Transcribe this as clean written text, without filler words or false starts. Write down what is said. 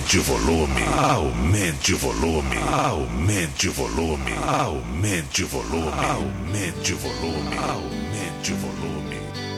Aumente o volume, aumente o volume, aumente o volume, aumente o volume, aumente o volume, aumente o volume.